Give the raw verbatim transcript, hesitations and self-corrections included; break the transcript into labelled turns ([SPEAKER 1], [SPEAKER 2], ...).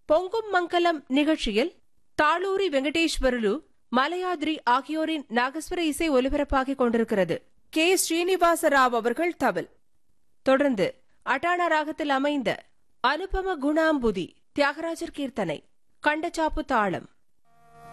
[SPEAKER 1] பொங்கும் மங்கலம் நிகழ்ச்சியில் தாளூரி வெங்கடேஸ்வரலு, மலையாத்ரி ஆகியோரின் நாகஸ்வர இசை ஒலிபரப்பாகிக் கொண்டிருக்கிறது. கே ஸ்ரீனிவாச ராவ் அவர்கள் தவில். தொடர்ந்து அட்டானா ராகத்தில் அமைந்த அனுபம குணாம்புதி தியாகராஜர் கீர்த்தனை, கண்டச்சாப்பு தாளம்.